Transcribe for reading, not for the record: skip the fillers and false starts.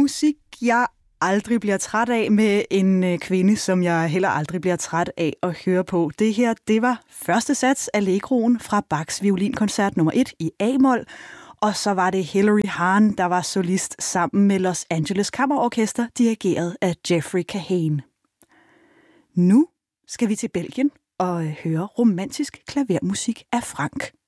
musik, jeg aldrig bliver træt af, med en kvinde, som jeg heller aldrig bliver træt af at høre på. Det her, det var første sats af Allegroen fra Bachs violinkoncert nummer 1 i A-mol, og så var det Hilary Hahn, der var solist sammen med Los Angeles Kammerorkester, dirigeret af Jeffrey Kahane. Nu skal vi til Belgien og høre romantisk klavermusik af Franck.